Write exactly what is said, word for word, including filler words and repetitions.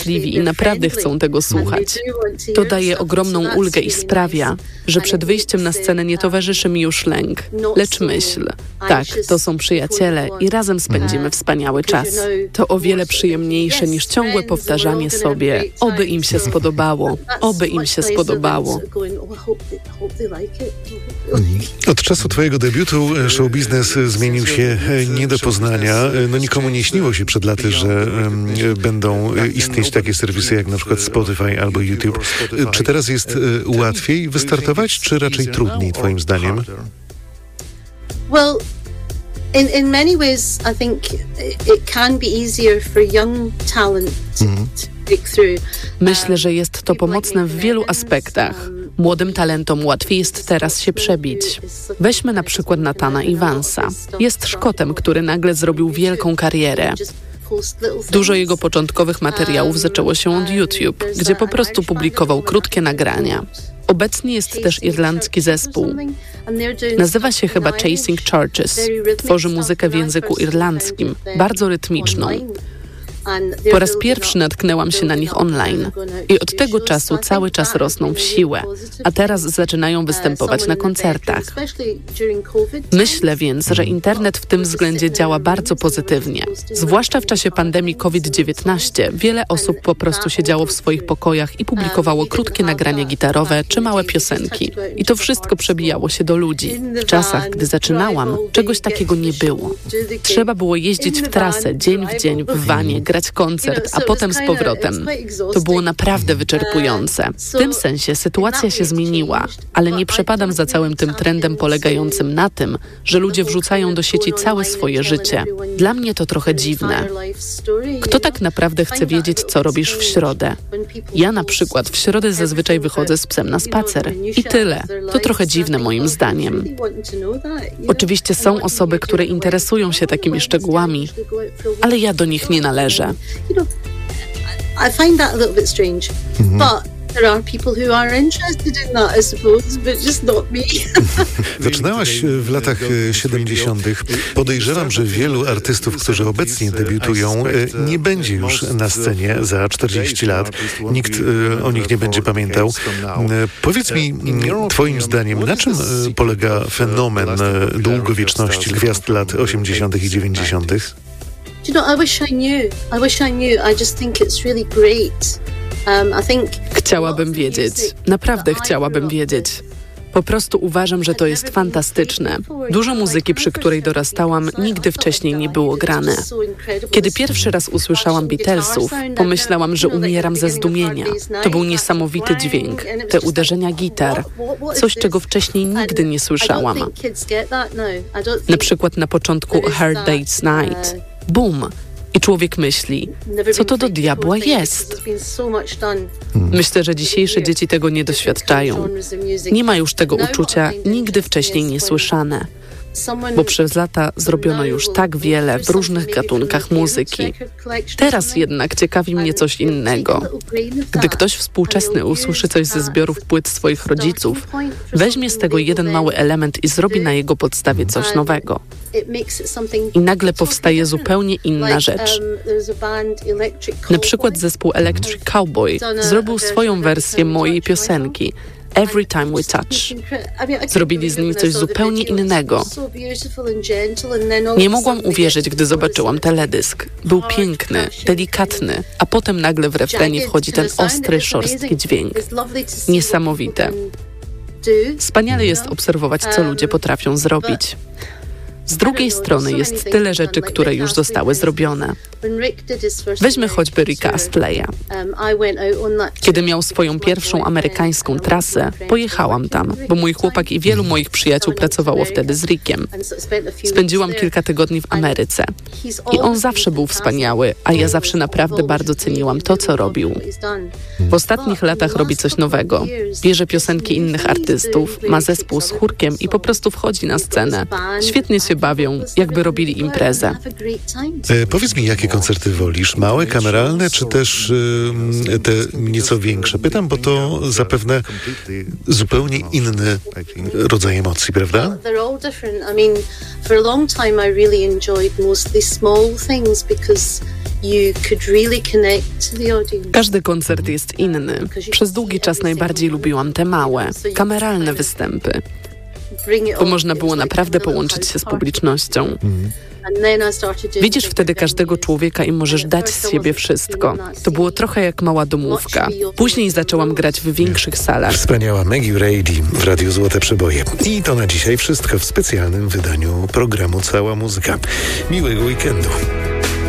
szczęśliwi i naprawdę chcą tego słuchać. To daje ogromną ulgę i sprawia, że przed wyjściem na scenę nie towarzyszy mi już lęk, lecz myśl. Tak, to są przyjaciele i razem spędzimy wspaniały czas. To o wiele przyjemniejsze niż ciągłe powtarzanie sobie, oby im się spodobało, oby im się spodobało. Od czasu twojego debiutu show biznes zmienił się nie do poznania. No nikomu nie śniło się przed laty, że um, będą istnieć takie serwisy jak na przykład Spotify albo YouTube. Czy teraz jest łatwiej wystartować, czy raczej trudniej twoim zdaniem? Well, in in many ways I think it can be easier for young talent to break through. Myślę, że jest to pomocne w wielu aspektach. Młodym talentom łatwiej jest teraz się przebić. Weźmy na przykład Nathana Evansa. Jest Szkotem, który nagle zrobił wielką karierę. Dużo jego początkowych materiałów zaczęło się od YouTube, gdzie po prostu publikował krótkie nagrania. Obecnie jest też irlandzki zespół. Nazywa się chyba Chasing Churches. Tworzy muzykę w języku irlandzkim, bardzo rytmiczną. Po raz pierwszy natknęłam się na nich online i od tego czasu cały czas rosną w siłę, a teraz zaczynają występować na koncertach. Myślę więc, że internet w tym względzie działa bardzo pozytywnie. Zwłaszcza w czasie pandemii kowid dziewiętnaście wiele osób po prostu siedziało w swoich pokojach i publikowało krótkie nagrania gitarowe czy małe piosenki. I to wszystko przebijało się do ludzi. W czasach, gdy zaczynałam, czegoś takiego nie było. Trzeba było jeździć w trasę dzień w dzień w wanie, grać koncert, a potem z powrotem. To było naprawdę wyczerpujące. W tym sensie sytuacja się zmieniła, ale nie przepadam za całym tym trendem polegającym na tym, że ludzie wrzucają do sieci całe swoje życie. Dla mnie to trochę dziwne. Kto tak naprawdę chce wiedzieć, co robisz w środę? Ja na przykład w środę zazwyczaj wychodzę z psem na spacer. I tyle. To trochę dziwne moim zdaniem. Oczywiście są osoby, które interesują się takimi szczegółami, ale ja do nich nie należę. You know, I find that a little bit strange, mm-hmm. but there are people who are interested in that, I suppose, but just not me. Zaczynałaś w latach siedemdziesiątych. Podejrzewam, że wielu artystów, którzy obecnie debiutują, nie będzie już na scenie za czterdzieści lat. Nikt o nich nie będzie pamiętał. Powiedz mi, twoim zdaniem, na czym polega fenomen długowieczności gwiazd lat osiemdziesiątych i dziewięćdziesiątych? You know, I wish I knew. I wish I knew. I just think it's really great. Um, I think Chciałabym wiedzieć. Naprawdę chciałabym wiedzieć. Po prostu uważam, że to jest fantastyczne. Dużo muzyki, przy której dorastałam, nigdy wcześniej nie było grane. Kiedy pierwszy raz usłyszałam Beatlesów, pomyślałam, że umieram ze zdumienia. To był niesamowity dźwięk, te uderzenia gitar, coś, czego wcześniej nigdy nie słyszałam. Na przykład na początku Hard Day's Night. Bum! I człowiek myśli, co to do diabła jest? Myślę, że dzisiejsze dzieci tego nie doświadczają. Nie ma już tego uczucia, nigdy wcześniej niesłyszane. Bo przez lata zrobiono już tak wiele w różnych gatunkach muzyki. Teraz jednak ciekawi mnie coś innego. Gdy ktoś współczesny usłyszy coś ze zbiorów płyt swoich rodziców, weźmie z tego jeden mały element i zrobi na jego podstawie coś nowego. I nagle powstaje zupełnie inna rzecz. Na przykład zespół Electric Cowboy zrobił swoją wersję mojej piosenki Every Time We Touch. Zrobili z nim coś zupełnie innego. Nie mogłam uwierzyć, gdy zobaczyłam teledysk. Był piękny, delikatny, a potem nagle w refrenie wchodzi ten ostry, szorstki dźwięk. Niesamowite. Wspaniale jest obserwować, co ludzie potrafią zrobić. Z drugiej strony jest tyle rzeczy, które już zostały zrobione. Weźmy choćby Ricka Astleya. Kiedy miał swoją pierwszą amerykańską trasę, pojechałam tam, bo mój chłopak i wielu moich przyjaciół pracowało wtedy z Rickiem. Spędziłam kilka tygodni w Ameryce. I on zawsze był wspaniały, a ja zawsze naprawdę bardzo ceniłam to, co robił. W ostatnich latach robi coś nowego. Bierze piosenki innych artystów, ma zespół z chórkiem i po prostu wchodzi na scenę. Świetnie się bawią, jakby robili imprezę. E, powiedz mi, jakie koncerty wolisz? Małe, kameralne, czy też y, te nieco większe? Pytam, bo to zapewne zupełnie inny rodzaj emocji, prawda? They're all different. I mean, for a long time I really enjoyed mostly small things because you could really connect to the audience. Każdy koncert jest inny. Przez długi czas najbardziej lubiłam te małe, kameralne występy, bo można było naprawdę połączyć się z publicznością. Widzisz wtedy każdego człowieka i możesz dać z siebie wszystko. To było trochę jak mała domówka. Później zaczęłam grać w większych salach. Wspaniała Maggie Reilly w Radiu Złote Przeboje. I to na dzisiaj wszystko w specjalnym wydaniu programu Cała Muzyka. Miłego weekendu.